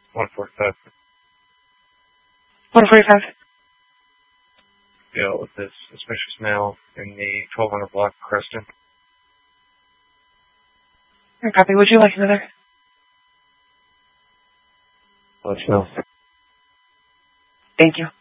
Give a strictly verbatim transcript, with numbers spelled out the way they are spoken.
one forty-five. one forty-five. Deal with this suspicious male in the twelve hundred block of Creston. Copy. Would you like another? Let you know. Thank you.